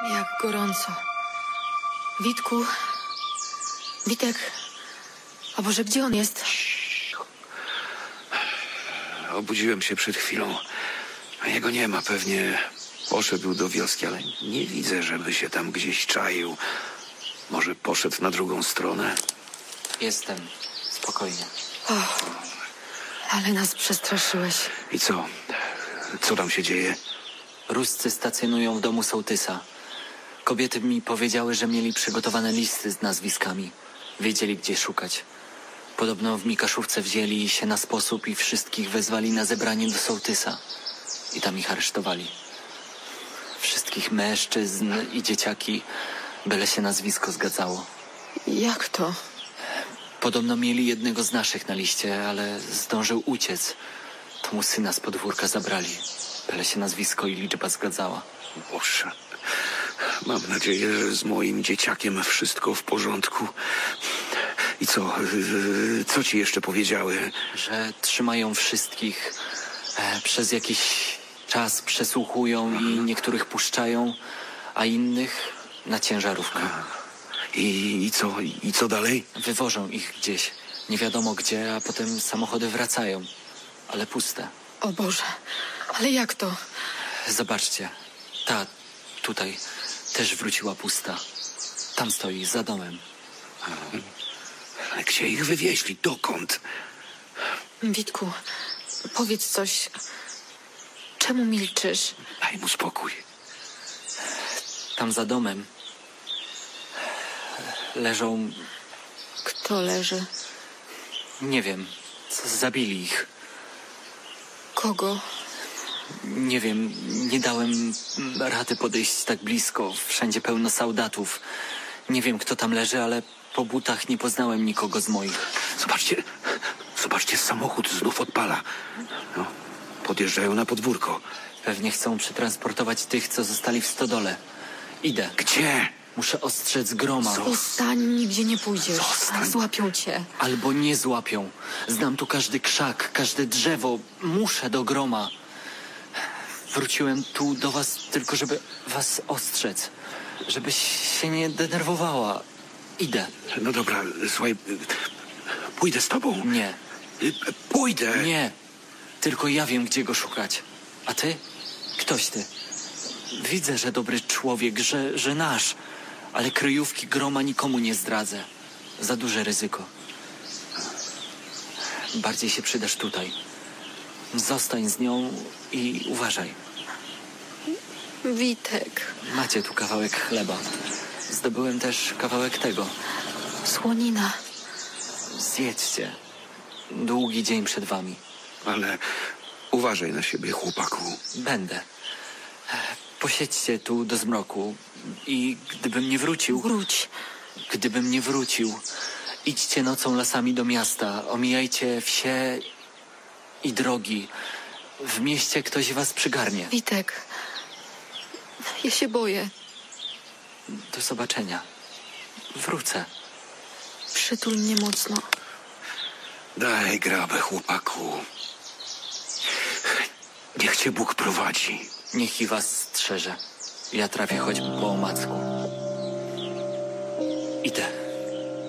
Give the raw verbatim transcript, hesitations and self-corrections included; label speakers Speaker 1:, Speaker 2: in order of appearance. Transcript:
Speaker 1: Jak gorąco. Witku. Witek. A Boże, gdzie on jest?
Speaker 2: Obudziłem się przed chwilą. A jego nie ma. Pewnie poszedł do wioski, ale nie widzę, żeby się tam gdzieś czaił. Może poszedł na drugą stronę?
Speaker 3: Jestem. Spokojnie.
Speaker 1: Och, ale nas przestraszyłeś.
Speaker 2: I co? Co tam się dzieje?
Speaker 3: Ruscy stacjonują w domu sołtysa. Kobiety mi powiedziały, że mieli przygotowane listy z nazwiskami. Wiedzieli, gdzie szukać. Podobno w Mikaszówce wzięli się na sposób i wszystkich wezwali na zebranie do sołtysa. I tam ich aresztowali. Wszystkich mężczyzn i dzieciaki, byle się nazwisko zgadzało.
Speaker 1: Jak to?
Speaker 3: Podobno mieli jednego z naszych na liście, ale zdążył uciec. To mu syna z podwórka zabrali. Byle się nazwisko i liczba zgadzała.
Speaker 2: Boże, mam nadzieję, że z moim dzieciakiem wszystko w porządku. I co? Co ci jeszcze powiedziały?
Speaker 3: Że trzymają wszystkich, e, przez jakiś czas przesłuchują i niektórych puszczają, a innych na ciężarówkę.
Speaker 2: I, I co? I co dalej?
Speaker 3: Wywożą ich gdzieś. Nie wiadomo gdzie, a potem samochody wracają. Ale puste.
Speaker 1: O Boże, ale jak to?
Speaker 3: Zobaczcie. Ta, tutaj, też wróciła pusta. Tam stoi, za domem.
Speaker 2: Ale gdzie ich wywieźli? Dokąd?
Speaker 1: Witku, powiedz coś. Czemu milczysz?
Speaker 2: Daj mu spokój.
Speaker 3: Tam za domem leżą...
Speaker 1: Kto leży?
Speaker 3: Nie wiem. Zabili ich.
Speaker 1: Kogo?
Speaker 3: Nie wiem. Nie dałem rady podejść tak blisko. Wszędzie pełno soldatów. Nie wiem, kto tam leży, ale po butach nie poznałem nikogo z moich.
Speaker 2: Zobaczcie, zobaczcie, samochód znów odpala. No, podjeżdżają na podwórko.
Speaker 3: Pewnie chcą przetransportować tych, co zostali w stodole. Idę.
Speaker 2: Gdzie?
Speaker 3: Muszę ostrzec Groma.
Speaker 1: Zostań, nigdzie nie pójdziesz.
Speaker 2: Zostań.
Speaker 1: Złapią cię.
Speaker 3: Albo nie złapią. Znam tu każdy krzak, każde drzewo. Muszę do Groma. Wróciłem tu do was tylko, żeby was ostrzec. Żebyś się nie denerwowała. Idę.
Speaker 2: No dobra, słuchaj, pójdę z tobą.
Speaker 3: Nie.
Speaker 2: Pójdę.
Speaker 3: Nie. Tylko ja wiem, gdzie go szukać. A ty? Ktoś ty. Widzę, że dobry człowiek, że, że nasz. Ale kryjówki Groma nikomu nie zdradzę. Za duże ryzyko. Bardziej się przydasz tutaj. Zostań z nią i uważaj.
Speaker 1: Witek.
Speaker 3: Macie tu kawałek chleba. Zdobyłem też kawałek tego.
Speaker 1: Słonina.
Speaker 3: Zjedźcie. Długi dzień przed wami.
Speaker 2: Ale uważaj na siebie, chłopaku.
Speaker 3: Będę. Posiedźcie tu do zmroku i gdybym nie wrócił...
Speaker 1: Wróć.
Speaker 3: Gdybym nie wrócił, idźcie nocą lasami do miasta, omijajcie wsie i drogi. W mieście ktoś was przygarnie.
Speaker 1: Witek. Ja się boję.
Speaker 3: Do zobaczenia. Wrócę.
Speaker 1: Przytul mnie mocno.
Speaker 2: Daj grabę, chłopaku. Niech cię Bóg prowadzi.
Speaker 3: Niech i was strzeże. Ja trafię choćby po omacku. Idę.